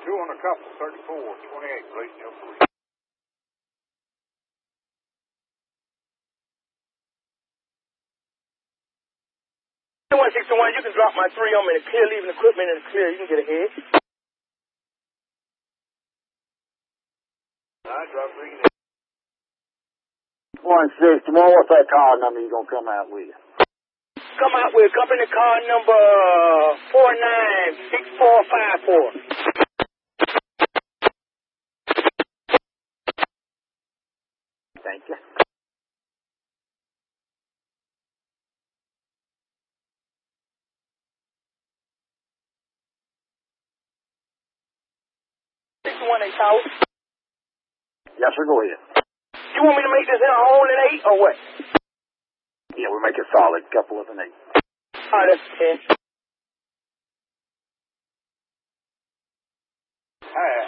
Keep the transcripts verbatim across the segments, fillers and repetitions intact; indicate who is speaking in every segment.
Speaker 1: Two on a couple, thirty-four, twenty-eight, please, Joe three.
Speaker 2: one sixty-one, you can drop my three on me in the clear, leaving equipment in the clear. You can get ahead.
Speaker 1: All right, drop three.
Speaker 3: one sixty-one, what's that car number you gonna come out with?
Speaker 2: Come out with company car number four nine six four five four.
Speaker 3: Thank you.
Speaker 2: sixty-one, eight tower.
Speaker 3: Yes, sir, go ahead.
Speaker 2: You want me to make this in a hole in eight or what?
Speaker 3: Yeah, we make it solid, couple of an eight.
Speaker 2: All right, that's ten.
Speaker 1: All right.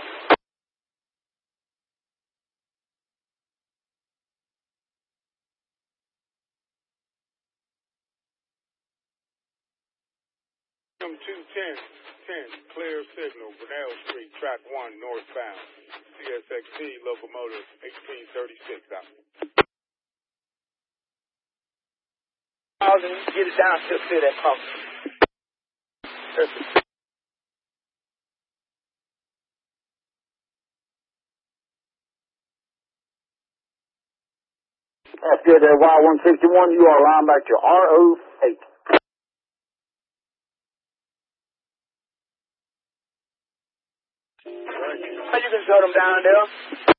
Speaker 1: two ten, ten, clear signal, Grinnell Street, track one, northbound. C S X T, locomotive, eighteen thirty-six out.
Speaker 2: Thousand, get it down, still clear that pump. Perfect.
Speaker 3: That's good there, Y one sixty-one, you are lined back to R O eight.
Speaker 2: How you can shut them down there?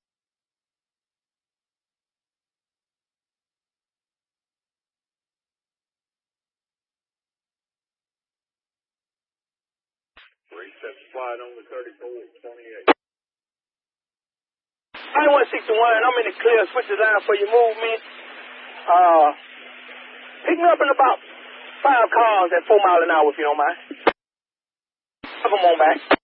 Speaker 1: Reset slide on the thirty-four, twenty-eight.
Speaker 2: I one sixty-one, I'm in the clear, switch the line for your movement. Uh, pick me up in about five cars at four mile an hour if you don't mind. Come on back.